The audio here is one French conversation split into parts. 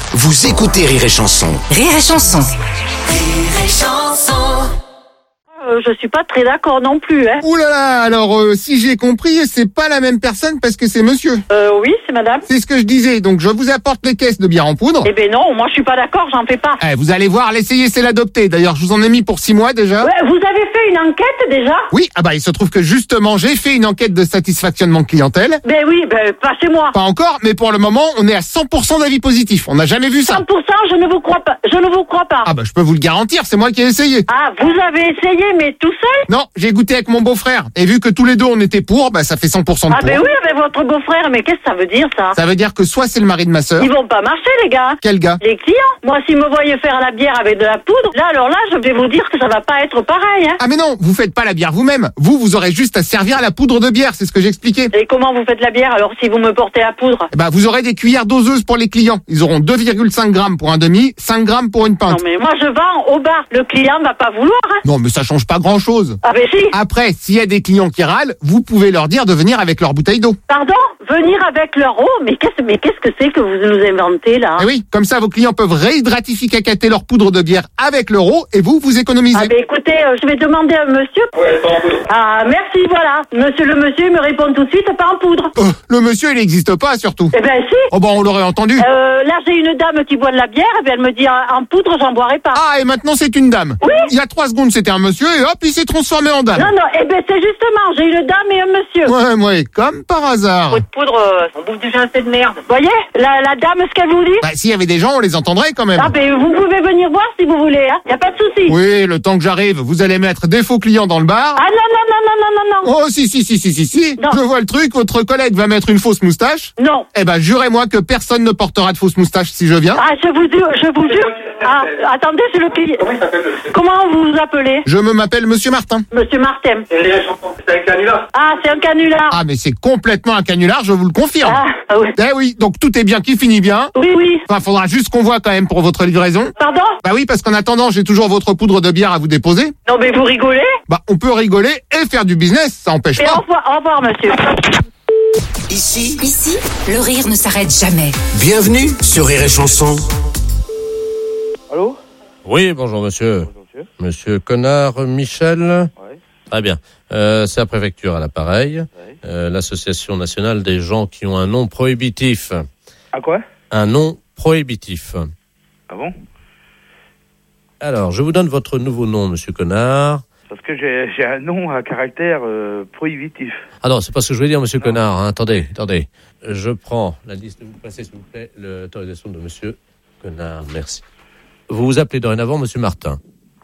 Vous écoutez Rire et Chanson. Rire et Chanson. Rire et Chanson. Je suis pas très d'accord non plus, hein. Ouh là là, alors si j'ai compris, c'est pas la même personne parce que c'est monsieur. Oui, c'est madame. C'est ce que je disais, donc je vous apporte les caisses de bière en poudre. Eh ben non, moi je suis pas d'accord, j'en fais pas. Vous allez voir, l'essayer c'est l'adopter. D'ailleurs, je vous en ai mis pour 6 mois déjà. Ouais, vous avez fait une enquête déjà? Oui, il se trouve que justement, j'ai fait une enquête de satisfactionnement clientèle. Ben oui, passez-moi. Pas encore, mais pour le moment, on est à 100% d'avis positif. On n'a jamais vu ça. 100%, je ne vous crois pas. Je ne vous crois pas. Je peux vous le garantir, c'est moi qui ai essayé. Ah, vous avez essayé, mais tout seul? Non, j'ai goûté avec mon beau-frère. Et vu que tous les deux on était pour, ça fait 100% de pour. Ah ben oui, avec votre beau-frère, mais qu'est-ce que ça veut dire ça? Ça veut dire que soit c'est le mari de ma sœur. Ils vont pas marcher les gars. Quel gars? Les clients. Moi, si me voyez faire la bière avec de la poudre, alors là, je vais vous dire que ça va pas être pareil, hein. Ah mais non, vous faites pas la bière vous-même. Vous aurez juste à servir la poudre de bière, c'est ce que j'expliquais. Et comment vous faites la bière alors si vous me portez la poudre? Vous aurez des cuillères doseuses pour les clients. Ils auront 2,5 grammes pour un demi, 5 grammes pour une Non pinte. mais moi je vends au bar. Le client va pas vouloir, hein. Non mais ça change pas grand-chose. Ah ben si. Après, s'il y a des clients qui râlent, vous pouvez leur dire de venir avec leur bouteille d'eau. Pardon? Venir avec leur eau? Mais qu'est-ce que c'est que vous nous inventez là? Eh oui, comme ça vos clients peuvent réhydratificacater leur poudre de bière avec l'euro et vous économisez. Ah ben écoutez, je vais demander à monsieur. Ouais, pas en poudre. Ah merci, voilà. Le monsieur il me répond tout de suite, pas en poudre. Le monsieur, il n'existe pas surtout. Eh ben si. On l'aurait entendu. Là j'ai une dame qui boit de la bière, et bien elle me dit en poudre j'en boirai pas. Et maintenant c'est une dame. Oui. Il y a 3 secondes c'était un monsieur et hop, il s'est transformé en dame. Non, eh ben c'est justement, j'ai une dame et un monsieur. Ouais, comme par hasard. Votre poudre, on bouffe déjà assez de merde. Voyez, la dame, ce qu'elle vous dit? S'il y avait des gens, on les entendrait quand même. Ah ben vous pouvez venir voir si vous voulez, hein. Y a pas de souci. Oui, le temps que j'arrive, vous allez mettre des faux clients dans le bar. Ah non. Oh, si. Non. Je vois le truc, votre collègue va mettre une fausse moustache. Non. Jurez-moi que personne ne portera de fausse moustache si je viens. Ah, je vous jure. Ah, attendez, c'est le client. Comment vous vous appelez? Je m'appelle Monsieur Martin. Monsieur Martin. C'est un canular. Ah, c'est un canular. Mais c'est complètement un canular, je vous le confirme. Ah, oui. Eh oui, donc tout est bien qui finit bien. Oui. Faudra juste qu'on voit quand même pour votre livraison. Pardon? Oui, parce qu'en attendant, j'ai toujours votre poudre de bière à vous déposer. Non, mais vous rigolez? On peut rigoler et faire du business, ça empêche Et pas. au revoir, monsieur. Ici, le rire ne s'arrête jamais. bienvenue sur Rire et Chanson. Allô? Oui, bonjour monsieur. Bonjour monsieur. Monsieur Connard Michel. Ouais. Très bien. C'est la préfecture à l'appareil. Ouais. L'association nationale des gens qui ont un nom prohibitif. À quoi? Un nom prohibitif. Ah bon? Alors, je vous donne votre nouveau nom, monsieur Connard. Parce que j'ai un nom à caractère prohibitif. Ah non, c'est pas ce que je voulais dire, monsieur Connard. Attendez. Je prends la liste. Vous passez, s'il vous plaît, l'autorisation de monsieur Connard. Merci. Vous vous appelez dorénavant monsieur Martin.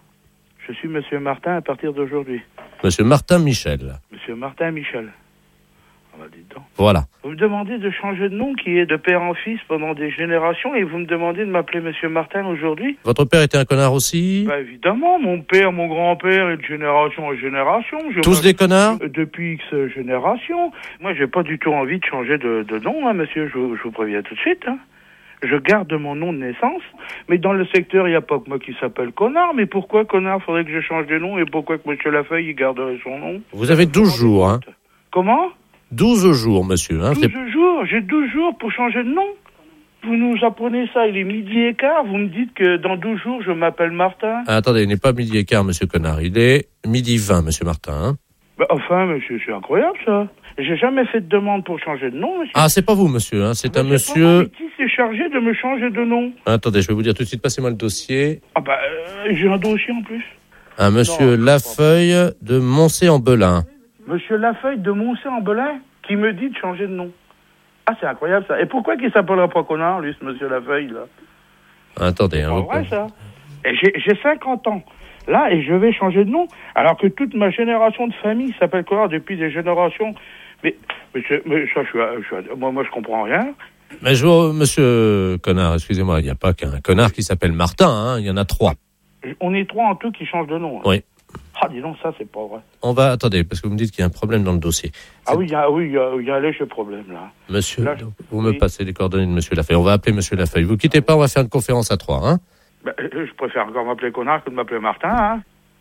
Je suis monsieur Martin à partir d'aujourd'hui. Monsieur Martin Michel. Monsieur Martin Michel. Ah bah dites donc. Voilà. Vous me demandez de changer de nom qui est de père en fils pendant des générations et vous me demandez de m'appeler monsieur Martin aujourd'hui? Votre père était un connard aussi? Évidemment, mon père, mon grand-père et de génération en génération. Tous des connards? Depuis X générations. Moi, j'ai pas du tout envie de changer de nom, hein, monsieur, je vous préviens tout de suite, hein. Je garde mon nom de naissance, mais dans le secteur, il n'y a pas que moi qui s'appelle Connard. Mais pourquoi Connard faudrait que je change de nom et pourquoi que monsieur Lafeuille, il garderait son nom? Vous avez 12 jours, hein? Comment? 12 jours, monsieur. 12 jours? J'ai 12 jours pour changer de nom? Vous nous apprenez ça, il est 12h15, vous me dites que dans 12 jours, je m'appelle Martin? Attendez, il n'est pas 12h15, monsieur Connard. Il est 12h20, monsieur Martin, hein? Enfin, monsieur, c'est incroyable, ça. J'ai jamais fait de demande pour changer de nom, monsieur. Ah, c'est pas vous, monsieur, hein? C'est un Mais monsieur... qui s'est chargé de me changer de nom? Attendez, je vais vous dire tout de suite, passez-moi le dossier. J'ai un dossier en plus. Un monsieur Lafeuille de Moncé-en-Belin. Monsieur Lafeuille de Moncé-en-Belin qui me dit de changer de nom. Ah, c'est incroyable, ça. Et pourquoi qu'il s'appellera pas Connard, lui, ce monsieur Lafeuille, là? Attendez, C'est pas vrai, ça. Et j'ai 50 ans. Là, et je vais changer de nom, alors que toute ma génération de famille s'appelle Connard depuis des générations. Mais ça, moi, je comprends rien. Mais monsieur Connard, excusez-moi, il n'y a pas qu'un connard qui s'appelle Martin, hein, il y en a 3. On est 3 en tout qui changent de nom. Hein. Oui. Ah, dis donc, ça, c'est pas vrai. Attendez, parce que vous me dites qu'il y a un problème dans le dossier. Ah oui, il y a un léger problème, là. Monsieur, là, vous me passez les coordonnées de monsieur Lafeuille. On va appeler monsieur Lafeuille. Vous quittez pas, on va faire une conférence à 3, hein. Je préfère encore m'appeler Connard que de m'appeler Martin, hein.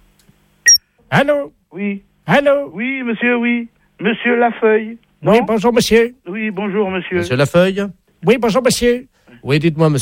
Allô? Oui. Allô? Oui, monsieur, oui. Monsieur Lafeuille. Oui, bonjour, monsieur. Oui, bonjour, monsieur. Monsieur Lafeuille? Oui, bonjour, monsieur. Oui, dites-moi, monsieur.